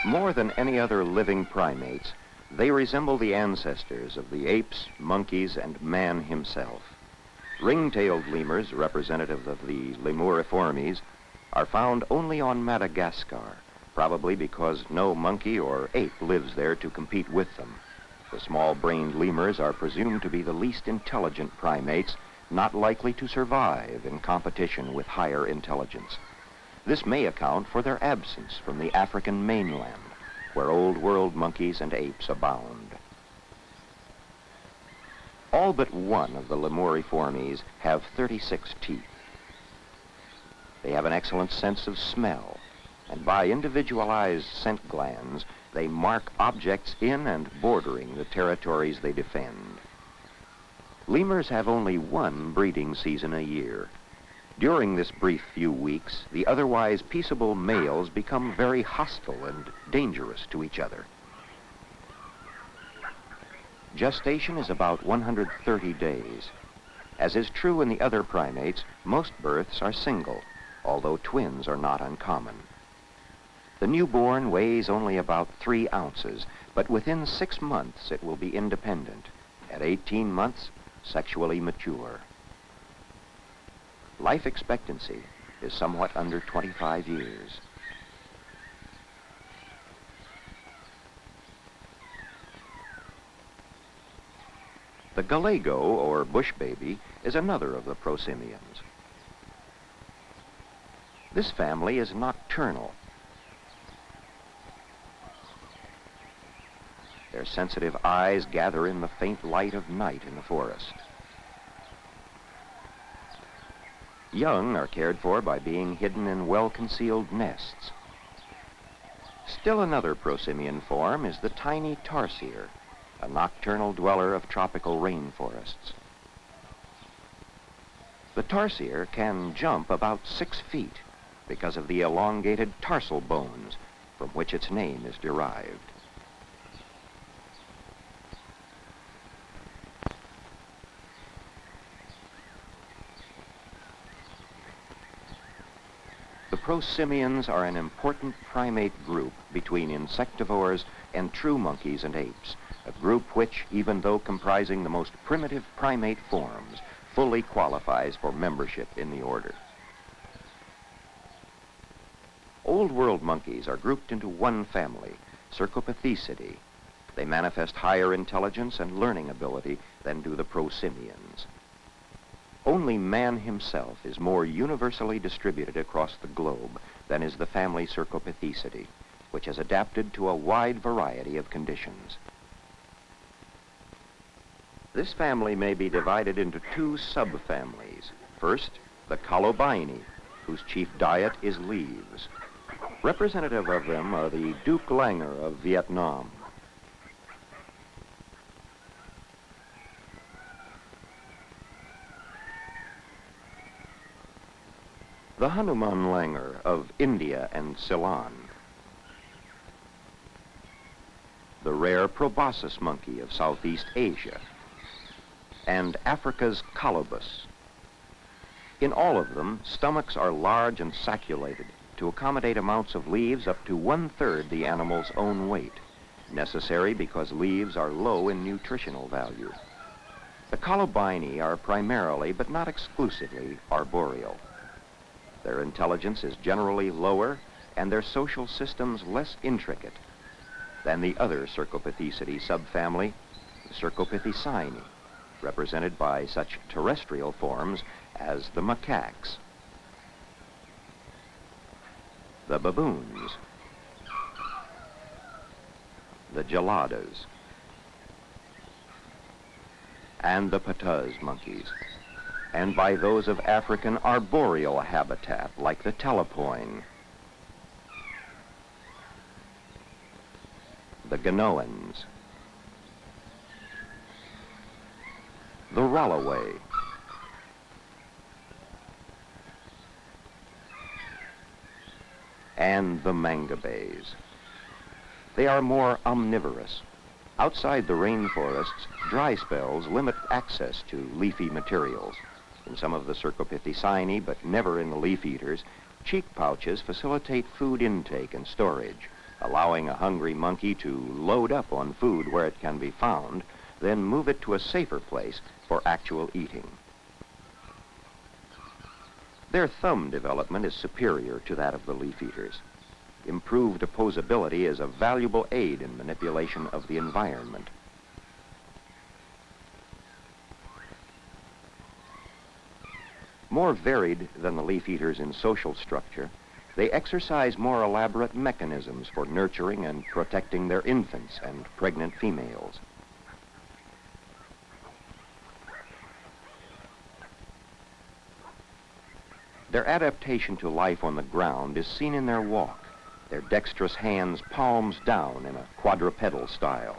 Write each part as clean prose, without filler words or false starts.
More than any other living primates, they resemble the ancestors of the apes, monkeys, and man himself. Ring-tailed lemurs, representative of the Lemuriformes, are found only on Madagascar, probably because no monkey or ape lives there to compete with them. The small-brained lemurs are presumed to be the least intelligent primates, not likely to survive in competition with higher intelligence. This may account for their absence from the African mainland, where Old World monkeys and apes abound. All but one of the Lemuriformes have 36 teeth. They have an excellent sense of smell, and by individualized scent glands, they mark objects in and bordering the territories they defend. Lemurs have only one breeding season a year. During this brief few weeks, the otherwise peaceable males become very hostile and dangerous to each other. Gestation is about 130 days. As is true in the other primates, most births are single, although twins are not uncommon. The newborn weighs only about 3 ounces, but within 6 months it will be independent. At 18 months, sexually mature. Life expectancy is somewhat under 25 years. The Gallego, or bush baby, is another of the prosimians. This family is nocturnal. Their sensitive eyes gather in the faint light of night in the forest. Young are cared for by being hidden in well-concealed nests. Still another prosimian form is the tiny tarsier, a nocturnal dweller of tropical rainforests. The tarsier can jump about 6 feet because of the elongated tarsal bones from which its name is derived. The prosimians are an important primate group between insectivores and true monkeys and apes, a group which, even though comprising the most primitive primate forms, fully qualifies for membership in the order. Old World monkeys are grouped into one family, Cercopithecidae. They manifest higher intelligence and learning ability than do the prosimians. Only man himself is more universally distributed across the globe than is the family Cercopithecidae, which has adapted to a wide variety of conditions. This family may be divided into 2 subfamilies. First, the Colobyni, whose chief diet is leaves. Representative of them are the Duc Langer of Vietnam. The Hanuman Langer of India and Ceylon. The rare proboscis monkey of Southeast Asia. And Africa's colobus. In all of them, stomachs are large and sacculated to accommodate amounts of leaves up to 1/3 the animal's own weight, necessary because leaves are low in nutritional value. The Colobyni are primarily, but not exclusively, arboreal. Their intelligence is generally lower and their social systems less intricate than the other Cercopithecidae subfamily, the Cercopithecini, represented by such terrestrial forms as the macaques, the baboons, the geladas, and the patuz monkeys, and by those of African arboreal habitat like the telepoin, the ganoans, the rollaway, and the mangabeys. They are more omnivorous. Outside the rainforests, dry spells limit access to leafy materials. In some of the Cercopithecini, but never in the leaf eaters, cheek pouches facilitate food intake and storage. allowing a hungry monkey to load up on food where it can be found, then move it to a safer place for actual eating. Their thumb development is superior to that of the leaf eaters. Improved opposability is a valuable aid in manipulation of the environment. More varied than the leaf eaters in social structure, they exercise more elaborate mechanisms for nurturing and protecting their infants and pregnant females. Their adaptation to life on the ground is seen in their walk, their dexterous hands palms down in a quadrupedal style.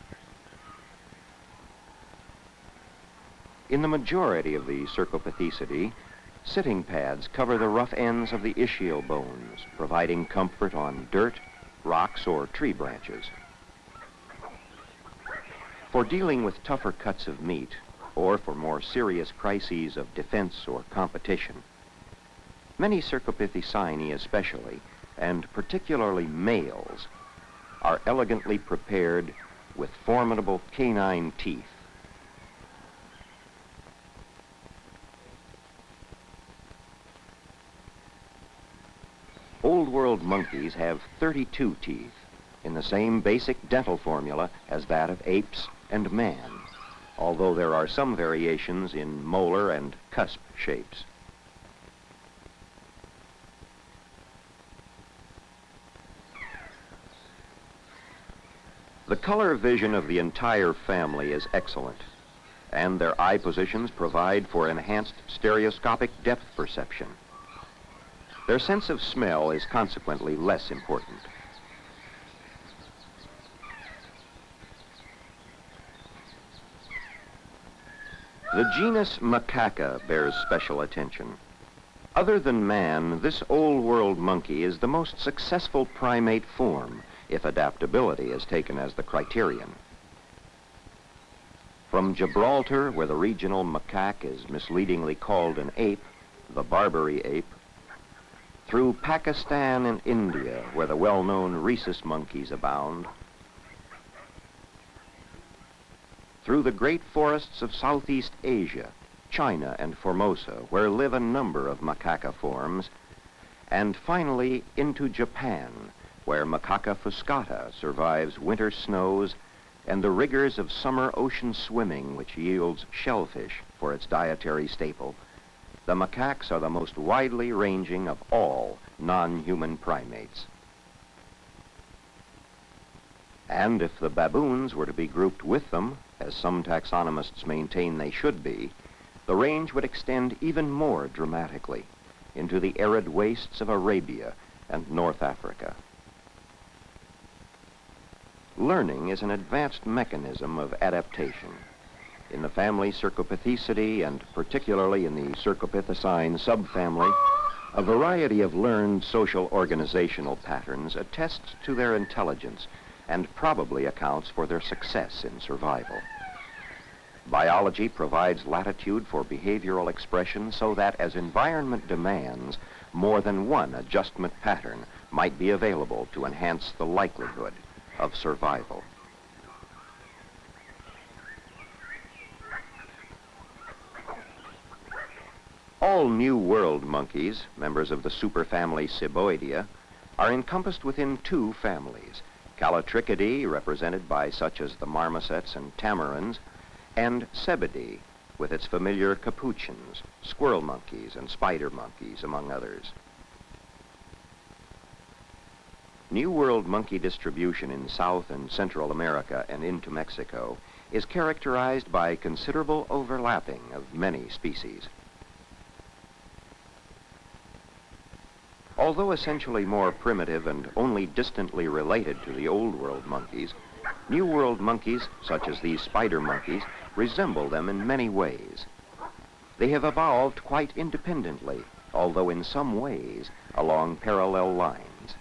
In the majority of the Cercopithecidae, sitting pads cover the rough ends of the ischial bones, providing comfort on dirt, rocks, or tree branches. For dealing with tougher cuts of meat, or for more serious crises of defense or competition, many Cercopithecinae especially, and particularly males, are elegantly prepared with formidable canine teeth. Old World monkeys have 32 teeth, in the same basic dental formula as that of apes and man, although there are some variations in molar and cusp shapes. The color vision of the entire family is excellent, and their eye positions provide for enhanced stereoscopic depth perception. Their sense of smell is consequently less important. The genus Macaca bears special attention. Other than man, this Old World monkey is the most successful primate form, if adaptability is taken as the criterion. From Gibraltar, where the regional macaque is misleadingly called an ape, the Barbary ape, through Pakistan and India, where the well-known rhesus monkeys abound, through the great forests of Southeast Asia, China and Formosa, where live a number of macaca forms, and finally into Japan, where Macaca fuscata survives winter snows and the rigors of summer ocean swimming, which yields shellfish for its dietary staple. The macaques are the most widely ranging of all non-human primates. And if the baboons were to be grouped with them, as some taxonomists maintain they should be, the range would extend even more dramatically into the arid wastes of Arabia and North Africa. Learning is an advanced mechanism of adaptation. In the family Cercopithecidae, and particularly in the Cercopithecine subfamily, a variety of learned social organizational patterns attests to their intelligence and probably accounts for their success in survival. Biology provides latitude for behavioral expression so that as environment demands, more than one adjustment pattern might be available to enhance the likelihood of survival. All New World monkeys, members of the superfamily Ciboidea, are encompassed within two families, Callitrichidae, represented by such as the marmosets and tamarins, and Cebidae, with its familiar capuchins, squirrel monkeys, and spider monkeys, among others. New World monkey distribution in South and Central America and into Mexico is characterized by considerable overlapping of many species. Although essentially more primitive and only distantly related to the Old World monkeys, New World monkeys, such as these spider monkeys, resemble them in many ways. They have evolved quite independently, although in some ways along parallel lines.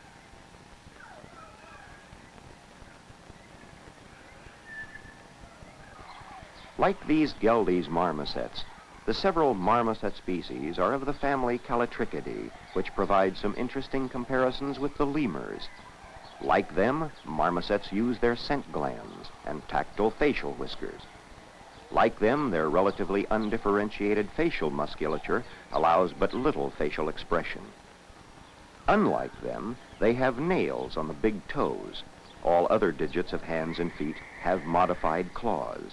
Like these Geldes marmosets, the several marmoset species are of the family Callitrichidae, which provide some interesting comparisons with the lemurs. Like them, marmosets use their scent glands and tactile facial whiskers. Like them, their relatively undifferentiated facial musculature allows but little facial expression. Unlike them, they have nails on the big toes. All other digits of hands and feet have modified claws.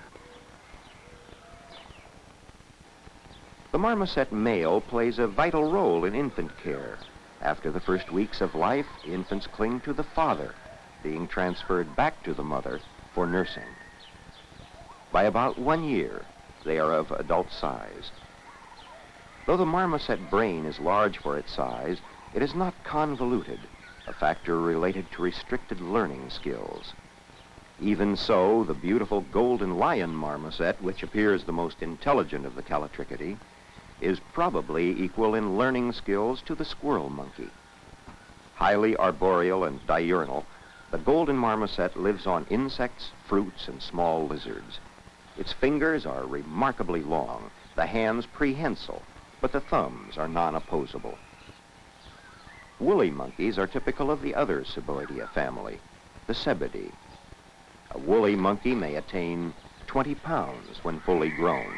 The marmoset male plays a vital role in infant care. After the first weeks of life, infants cling to the father, being transferred back to the mother for nursing. By about 1 year, they are of adult size. Though the marmoset brain is large for its size, it is not convoluted, a factor related to restricted learning skills. Even so, the beautiful golden lion marmoset, which appears the most intelligent of the Callitrichidae, is probably equal in learning skills to the squirrel monkey. Highly arboreal and diurnal, the golden marmoset lives on insects, fruits, and small lizards. Its fingers are remarkably long, the hands prehensile, but the thumbs are non-opposable. Woolly monkeys are typical of the other Seboidea family, the Cebidae. A woolly monkey may attain 20 pounds when fully grown.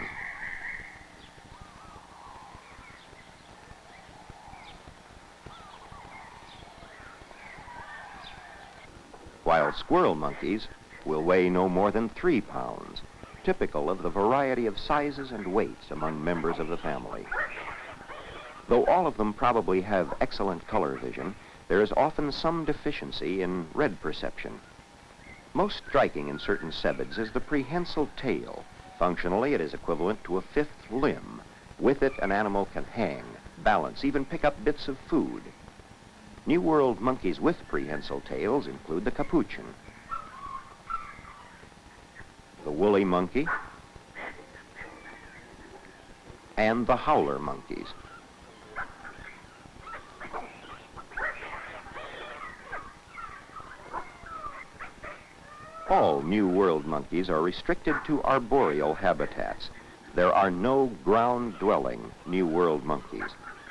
While squirrel monkeys will weigh no more than 3 pounds, typical of the variety of sizes and weights among members of the family. Though all of them probably have excellent color vision, there is often some deficiency in red perception. Most striking in certain cebids is the prehensile tail. Functionally, it is equivalent to a 5th limb. With it, an animal can hang, balance, even pick up bits of food. New World monkeys with prehensile tails include the capuchin, the woolly monkey, and the howler monkeys. All New World monkeys are restricted to arboreal habitats. There are no ground-dwelling New World monkeys.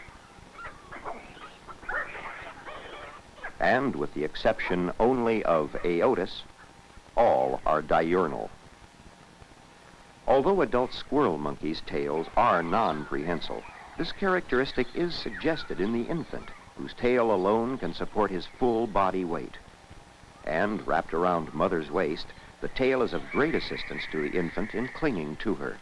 And with the exception only of Aotus, all are diurnal. Although adult squirrel monkeys' tails are non-prehensile, this characteristic is suggested in the infant, whose tail alone can support his full body weight. And wrapped around mother's waist, the tail is of great assistance to the infant in clinging to her.